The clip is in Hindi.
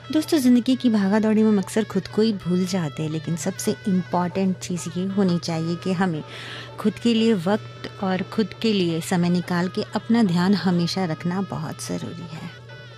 दोस्तों, ज़िंदगी की भागा-दौड़ी में हम अक्सर खुद को ही भूल जाते हैं, लेकिन सबसे इम्पॉर्टेंट चीज़ ये होनी चाहिए कि हमें खुद के लिए वक़्त और खुद के लिए समय निकाल के अपना ध्यान हमेशा रखना बहुत ज़रूरी है।